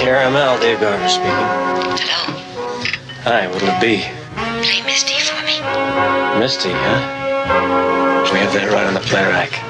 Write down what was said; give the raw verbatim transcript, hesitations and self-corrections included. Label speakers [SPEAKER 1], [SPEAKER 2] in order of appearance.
[SPEAKER 1] Caramel, Dave Garver speaking.
[SPEAKER 2] Hello.
[SPEAKER 1] Hi, what'll it be?
[SPEAKER 2] Play Misty for me.
[SPEAKER 1] Misty, huh? We have that right on the play rack.